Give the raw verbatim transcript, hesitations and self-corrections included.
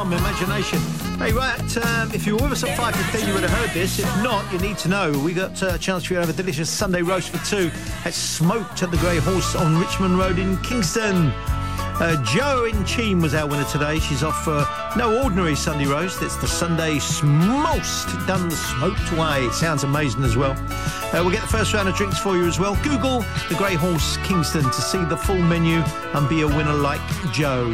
Charm, Imagination. Hey, right, um, if you were with us at five fifteen, you would have heard this. If not, you need to know. We got uh, a chance for you to have a delicious Sunday roast for two at Smoked at the Grey Horse on Richmond Road in Kingston. Uh, Jo in Cheam was our winner today. She's off for no ordinary Sunday roast. It's the Sunday Smost, done the smoked way. It sounds amazing as well. Uh, we'll get the first round of drinks for you as well. Google the Grey Horse Kingston to see the full menu and be a winner like Jo.